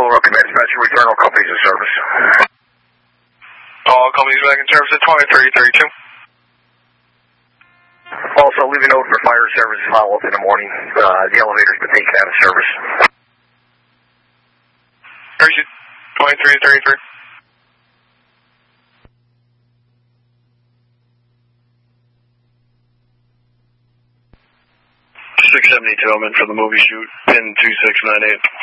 Full Rookie Dispatch, return all companies in service. All companies back in service at 203032. Also, leave a note for fire service follow-up in the morning. The elevator's been taken out of service. 2333. 672, I'm in for the movie shoot, pin 2698.